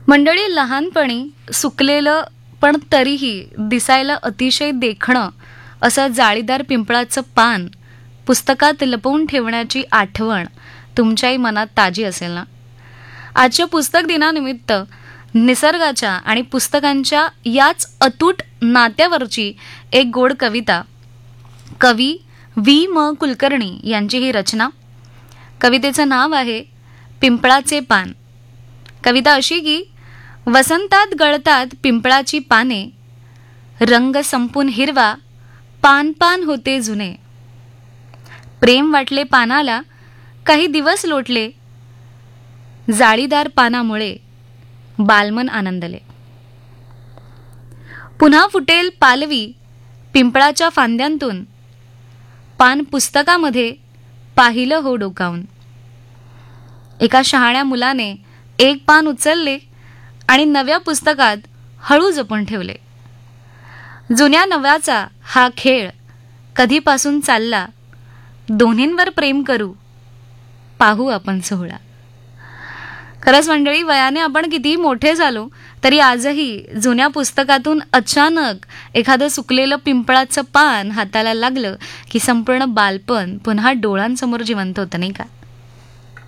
मंडळी, लहानपणी सुकलेलं पण तरीही दिसायला अतिशय देखणं असं जाळीदार पिंपळाचं पान पुस्तकात लपवून ठेवण्याची आठवण तुमच्याही मनात ताजी असेल ना. आजच्या पुस्तक दिनानिमित्त निसर्गाच्या आणि पुस्तकांच्या याच अतूट नात्यावरची एक गोड कविता कवी V.म. कुलकर्णी यांची ही रचना. कवितेचं नाव आहे पिंपळाचे पान. कविता अशी की, वसंतात गळतात पिंपळाची पाने, रंग संपून हिरवा, पान पान होते जुने. प्रेम वाटले पानाला, काही दिवस लोटले, जाळीदार पानामुळे बालमन आनंदले. पुन्हा फुटेल पालवी पिंपळाच्या फांद्यांतून, पान पुस्तकामध्ये पाहिलं हो डोकावून. एका शहाण्या मुलाने एक पान उचलले आणि नव्या पुस्तकात हळू जपून ठेवले. जुन्या नव्याचा हा खेळ कधीपासून चालला, दोन्हींवर प्रेम करू, पाहू आपण सोहळा. खरंच मंडळी, वयाने आपण कितीही मोठे झालो तरी आजही जुन्या पुस्तकातून अचानक एखादं सुकलेलं पिंपळाचं पान हाताला लागलं की संपूर्ण बालपण पुन्हा डोळ्यांसमोर जिवंत होतं, नाही का.